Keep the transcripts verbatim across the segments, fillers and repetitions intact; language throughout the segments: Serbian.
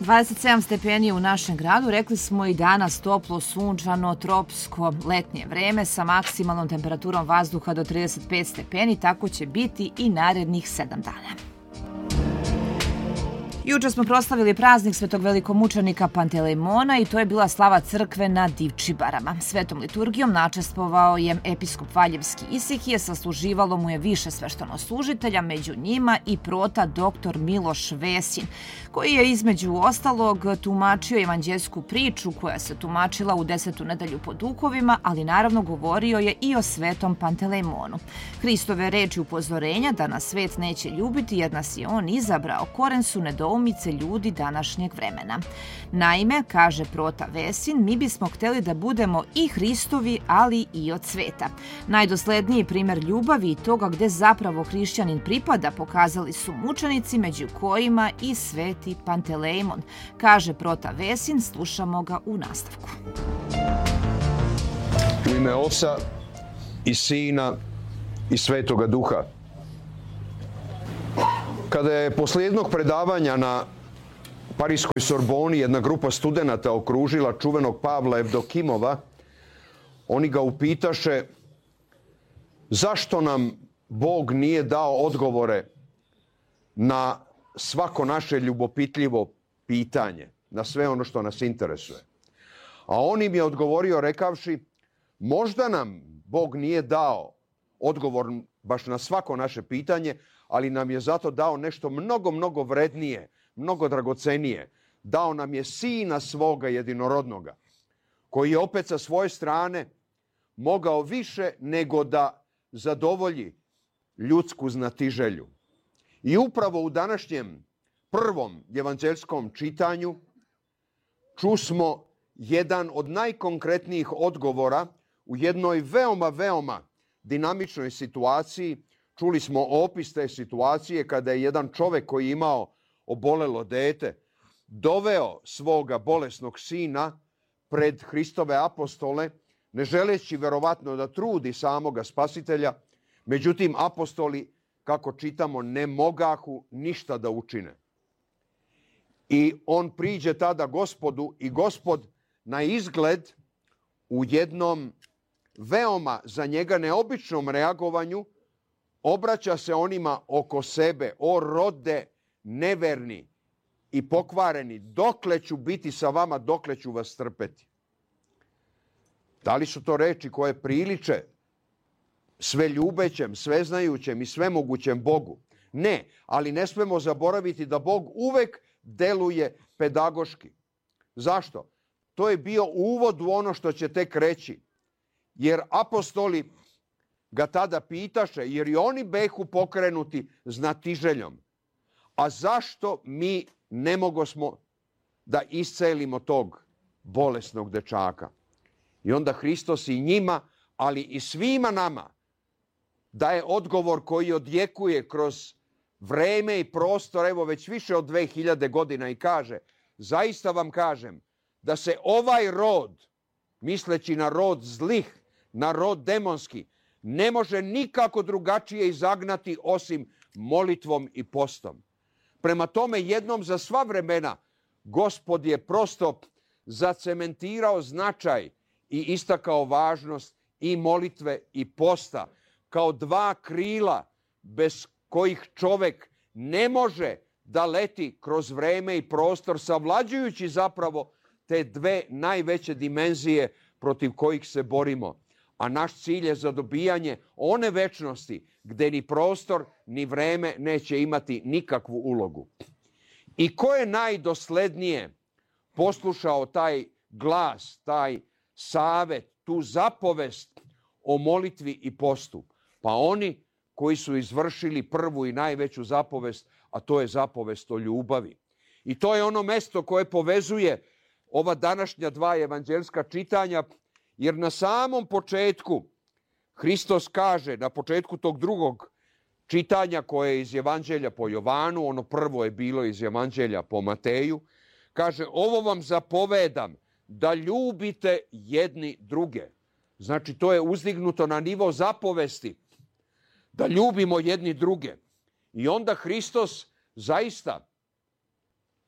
dvadeset sedam stepeni u našem gradu, rekli smo i danas toplo, sunčano, tropsko, letnje vreme sa maksimalnom temperaturom vazduha do trideset pet stepeni, tako će biti i narednih sedam dana. Juče smo proslavili praznik svetog velikomučenika Pantelejmona i to je bila slava crkve na Divčibarama. Svetom liturgijom načestvovao je episkop Valjevski Isihije, sasluživalo mu je više sveštenoslужitelja, među njima i prota doktor Miloš Vesin, koji je između ostalog tumačio evanđeljsku priču koja se tumačila u desetu nedelju po duhovima, ali naravno govorio je i o svetom Pantelejmonu. Hristove reči upozorenja da nas svet neće ljubiti jer nas je on izabrao, koren su nedoumice ljudi današnjeg vremena. Naime, kaže prota Vesin, mi bismo hteli da budemo i Hristovi, ali i od sveta. Najdosledniji primjer ljubavi i toga gde zapravo hrišćanin pripada pokazali su mučenici, među kojima i sveti Pantelejmon. Kaže prota Vesin, slušamo ga u nastavku. U ime Oca i Sina i Svetoga Duha. Kada je posle jednog predavanja na Parijskoj Sorboni jedna grupa studenata okružila čuvenog Pavla Evdokimova, oni ga upitaše zašto nam Bog nije dao odgovore na svako naše ljubopitljivo pitanje, na sve ono što nas interesuje. A on im je odgovorio rekavši, možda nam Bog nije dao odgovor baš na svako naše pitanje, ali nam je zato dao nešto mnogo, mnogo vrednije, mnogo dragocenije. Dao nam je Sina svoga jedinorodnoga, koji je opet sa svoje strane mogao više nego da zadovolji ljudsku znatiželju. I upravo u današnjem prvom evanđeljskom čitanju čusmo jedan od najkonkretnijih odgovora u jednoj veoma, veoma dinamičnoj situaciji. Čuli smo opis te situacije kada je jedan čovjek koji je imao obolelo dete doveo svoga bolesnog sina pred Hristove apostole, ne želeći verovatno da trudi samoga spasitelja. Međutim, apostoli, kako čitamo, ne mogahu ništa da učine. I on priđe tada Gospodu i Gospod na izgled u jednom veoma za njega neobičnom reagovanju obraća se onima oko sebe, o rode neverni i pokvareni, dokle ću biti sa vama, dokle ću vas trpeti. Da li su to reči koje priliče sve ljubećem, sveznajućem i svemogućem Bogu? Ne, ali ne smemo zaboraviti da Bog uvek deluje pedagoški. Zašto? To je bio uvod u ono što će tek reći. Jer apostoli ga tada pitaše, jer i oni behu pokrenuti znatiželjom. A zašto mi ne mogosmo da iscelimo tog bolesnog dečaka? I onda Hristos i njima, ali i svima nama daje odgovor koji odjekuje kroz vreme i prostor, evo već više od dve hiljade godina i kaže, zaista vam kažem da se ovaj rod, misleći na rod zlih, na rod demonski, ne može nikako drugačije izagnati osim molitvom i postom. Prema tome, jednom za sva vremena, Gospod je prosto zacementirao značaj i istakao važnost i molitve i posta kao dva krila bez kojih čovek ne može da leti kroz vreme i prostor, savlađujući zapravo te dve najveće dimenzije protiv kojih se borimo. A naš cilj je zadobijanje one večnosti gde ni prostor ni vreme neće imati nikakvu ulogu. I ko je najdoslednije poslušao taj glas, taj savet, tu zapovest o molitvi i postu? Pa oni koji su izvršili prvu i najveću zapovest, a to je zapovest o ljubavi. I to je ono mesto koje povezuje ova današnja dva evanđeljska čitanja, jer na samom početku Hristos kaže, na početku tog drugog čitanja koje je iz Evanđelja po Jovanu, ono prvo je bilo iz Evanđelja po Mateju, kaže, ovo vam zapovedam da ljubite jedni druge. Znači, to je uzdignuto na nivo zapovesti, da ljubimo jedni druge. I onda Hristos zaista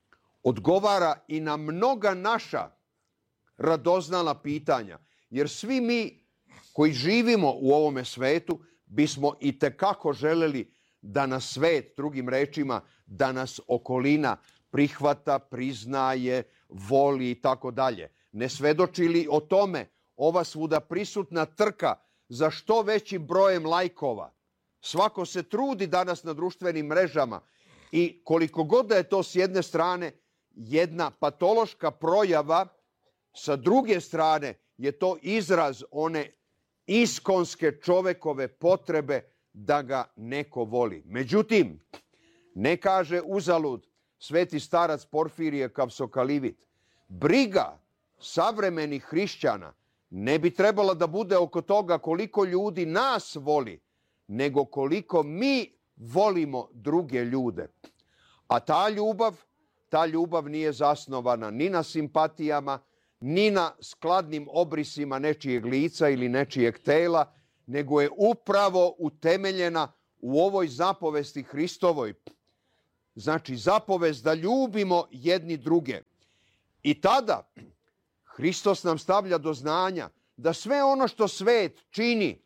odgovara i na mnoga naša radoznala pitanja. Jer svi mi koji živimo u ovome svetu bismo i tekako želeli da nas svet, drugim rečima, da nas okolina prihvata, priznaje, voli i tako dalje. Ne svedoči li o tome ova svuda prisutna trka za što većim brojem lajkova? Svako se trudi danas na društvenim mrežama i koliko god da je to s jedne strane jedna patološka projava, sa druge strane je to izraz one iskonske čovekove potrebe da ga neko voli. Međutim, ne kaže uzalud sveti starac Porfirije Kapsokalivit, briga savremenih hrišćana ne bi trebala da bude oko toga koliko ljudi nas voli, nego koliko mi volimo druge ljude. A ta ljubav, ta ljubav nije zasnovana ni na simpatijama, ni na skladnim obrisima nečijeg lica ili nečijeg tela, nego je upravo utemeljena u ovoj zapovesti Hristovoj. Znači, zapovest da ljubimo jedni druge. I tada Hristos nam stavlja do znanja da sve ono što svet čini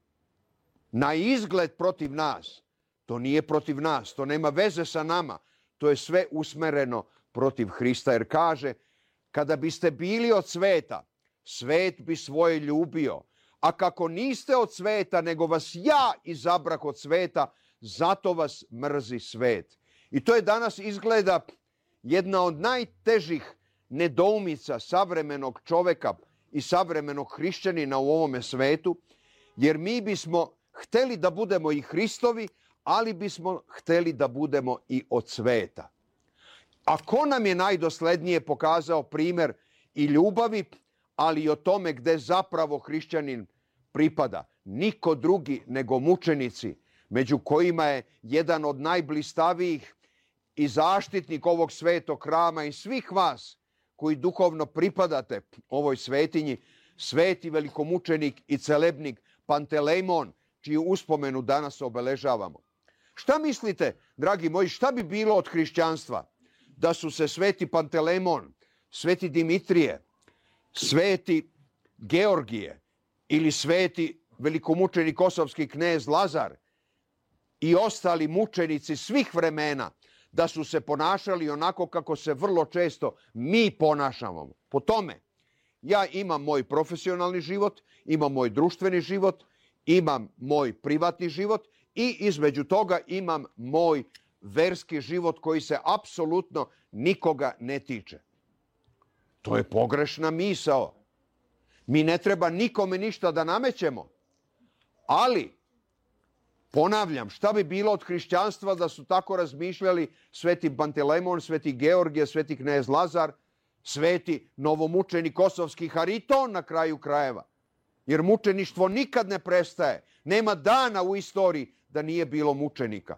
na izgled protiv nas, to nije protiv nas, to nema veze sa nama, to je sve usmereno protiv Hrista. Jer kaže, kada biste bili od sveta, svet bi svoje ljubio. A kako niste od sveta, nego vas ja izabrah od sveta, zato vas mrzi svet. I to je danas izgleda jedna od najtežih nedoumica savremenog čoveka i savremenog hrišćanina u ovome svetu, jer mi bismo hteli da budemo i Hristovi, ali bismo hteli da budemo i od sveta. A ko nam je najdoslednije pokazao primer i ljubavi, ali i o tome gde zapravo hrišćanin pripada? Niko drugi nego mučenici, među kojima je jedan od najblistavijih i zaštitnik ovog svetog hrama i svih vas koji duhovno pripadate ovoj svetinji, sveti velikomučenik i celebnik Pantelejmon, čiju uspomenu danas obeležavamo. Šta mislite, dragi moji, šta bi bilo od hrišćanstva da su se sveti Pantelejmon, sveti Dimitrije, sveti Georgije ili sveti velikomučenik kosovski knez Lazar i ostali mučenici svih vremena, da su se ponašali onako kako se vrlo često mi ponašamo? Po tome, ja imam moj profesionalni život, imam moj društveni život, imam moj privatni život i između toga imam moj verski život koji se apsolutno nikoga ne tiče. To je pogrešna misao. Mi ne treba nikome ništa da namećemo, ali ponavljam, šta bi bilo od hrišćanstva da su tako razmišljali sveti Pantelejmon, sveti Georgije, sveti knez Lazar, sveti novomučenik kosovski Hariton na kraju krajeva. Jer mučeništvo nikad ne prestaje. Nema dana u istoriji da nije bilo mučenika.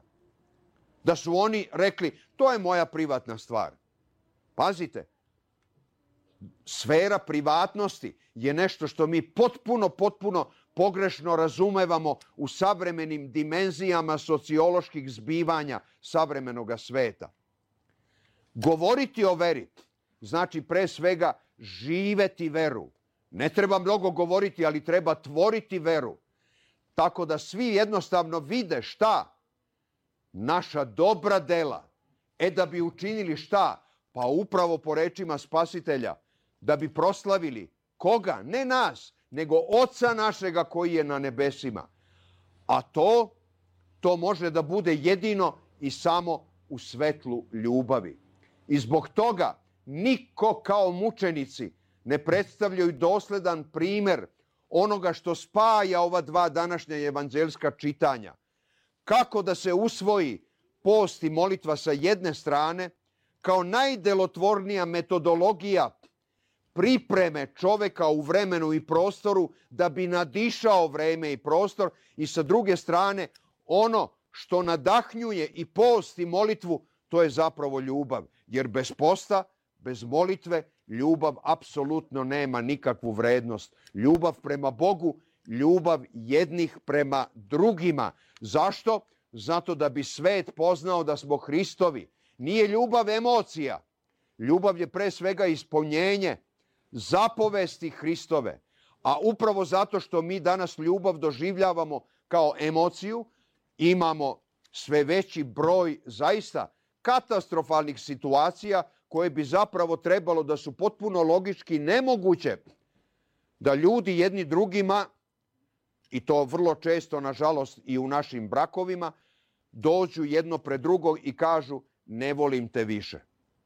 Da su oni rekli, to je moja privatna stvar. Pazite, sfera privatnosti je nešto što mi potpuno, potpuno pogrešno razumevamo u savremenim dimenzijama socioloških zbivanja savremenog sveta. Govoriti o veri znači pre svega živeti veru. Ne treba mnogo govoriti, ali treba tvoriti veru. Tako da svi jednostavno vide šta? Naša dobra dela. E da bi učinili šta? Pa upravo po rečima Spasitelja. Da bi proslavili koga? Ne nas, nego Oca našega koji je na nebesima. A to, to može da bude jedino i samo u svetlu ljubavi. I zbog toga niko kao mučenici ne predstavljaju dosledan primer onoga što spaja ova dva današnja evanđelska čitanja. Kako da se usvoji post i molitva sa jedne strane, kao najdelotvornija metodologija pripreme čoveka u vremenu i prostoru da bi nadišao vreme i prostor, i sa druge strane ono što nadahnjuje i post i molitvu, to je zapravo ljubav. Jer bez posta, bez molitve, ljubav apsolutno nema nikakvu vrednost. Ljubav prema Bogu, ljubav jednih prema drugima. Zašto? Zato da bi svet poznao da smo Hristovi. Nije ljubav emocija. Ljubav je pre svega ispunjenje zapovesti Hristove. A upravo zato što mi danas ljubav doživljavamo kao emociju, imamo sve veći broj zaista katastrofalnih situacija koje bi zapravo trebalo da su potpuno logički nemoguće da ljudi jedni drugima, i to vrlo često, nažalost, i u našim brakovima, dođu jedno pred drugog i kažu ne volim te više.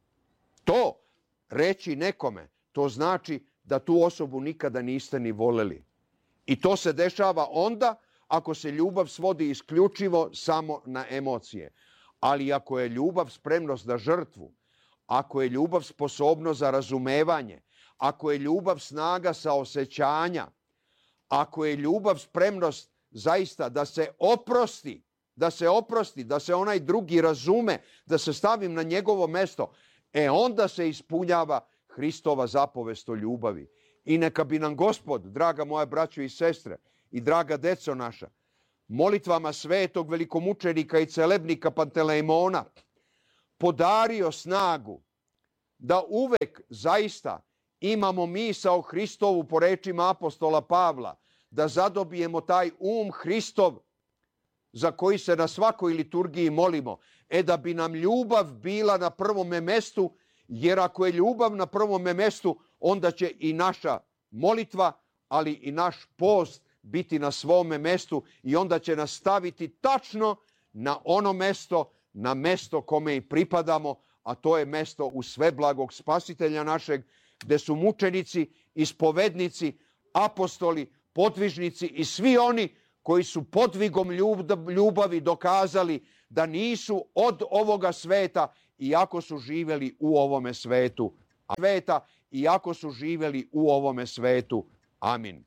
To reći nekome, to znači da tu osobu nikada niste ni voleli. I to se dešava onda ako se ljubav svodi isključivo samo na emocije. Ali ako je ljubav spremnost na žrtvu, ako je ljubav sposobnost za razumevanje, ako je ljubav snaga saosećanja, ako je ljubav spremnost zaista da se oprosti, da se oprosti, da se onaj drugi razume, da se stavim na njegovo mesto, e onda se ispunjava Hristova zapovest o ljubavi. I neka bi nam Gospod, draga moja braćo i sestre, i draga deco naša, molitvama svetog velikomučenika i celebnika Pantelejmona podario snagu da uvek zaista imamo misao Hristovu po rečima apostola Pavla, da zadobijemo taj um Hristov za koji se na svakoj liturgiji molimo, e da bi nam ljubav bila na prvome mestu, jer ako je ljubav na prvome mestu, onda će i naša molitva, ali i naš post biti na svome mestu i onda će nas staviti tačno na ono mesto, na mesto kome i pripadamo, a to je mesto u sveblagog Spasitelja našeg, gde su mučenici, ispovednici, apostoli, podvižnici i svi oni koji su podvigom ljubavi dokazali da nisu od ovoga sveta, iako su živjeli u ovome svetu. Sveta, iako su živjeli u ovome svetu. Amin.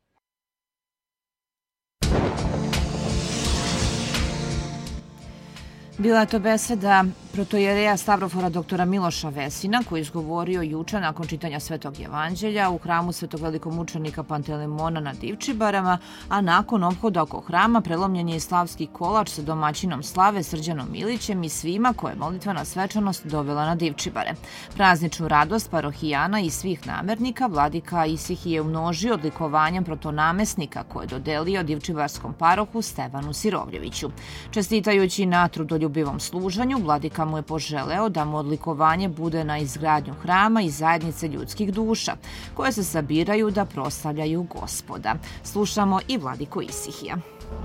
Bila je to beseda protojereja Stavrofora doktora Miloša Vesina, koji je izgovorio juče nakon čitanja Svetog evanđelja u hramu Svetog velikomučenika Pantelejmona na Divčibarama, a nakon ophoda oko hrama prelomljen je i slavski kolač sa domaćinom slave Srđanom Milićem i svima koje je molitvena svečanost dovela na Divčibare. Prazničnu radost parohijana i svih namernika vladika Isihije umnožio odlikovanjem protonamesnika koje je dodelio divčibarskom parohu Stevanu Sirovljeviću. Čestitajući na trudoljubivom služenju, vladika mu je poželeo da mu odlikovanje bude na izgradnju hrama i zajednice ljudskih duša, koje se sabiraju da proslavljaju Gospoda. Slušamo i vladiku Isihija.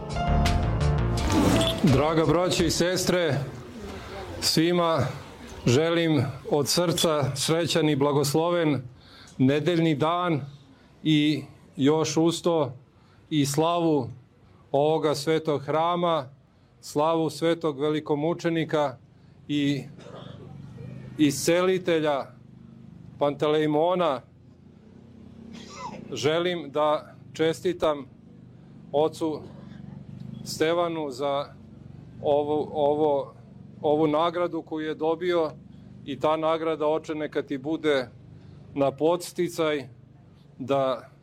Draga braćo i sestre, svima želim od srca srećan i blagosloven nedeljni dan i još usto i slavu ovoga svetog hrama, slavu svetog velikomučenika i iscelitelja Pantelejmona. Želim da čestitam ocu Stevanu za ovu, ovo, ovu nagradu koju je dobio i ta nagrada, oče, neka ti bude na podsticaj da